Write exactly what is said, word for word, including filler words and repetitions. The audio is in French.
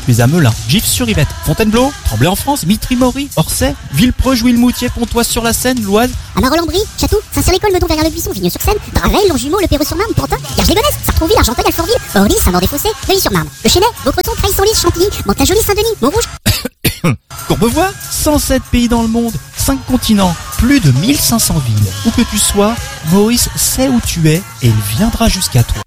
tu es à Melun, Gif-sur-Yvette, Fontainebleau, Tremblay-en-France, Mitry-Mory, Orsay, Villepreux, Jouy-le-Moutier, Pontoise-sur-la-Seine, l'Oise. À Marolles-en-Brie, Château, Saint-Cyr-l'École, Meudon, Verrières-le-Buisson, Vigneux-sur-Seine, Draveil, Longjumeau, Le Perreux-sur-Marne, Pantin, Garges-les-Gonesse, Sartrouville, Argenteuil, Alfortville, Orly, Saint-Maur-des-Fossés, Neuilly-sur-Marne, Le Chesnay, Vaucreton, Creil-Senlis, Chantilly, Mantes-la-Jolie, Saint-Denis, Montrouge. Courbevoie, cent sept pays dans le monde, cinq continents, plus de mille cinq cents villes. Où que tu sois, Maurice sait où tu es et il viendra jusqu'à toi.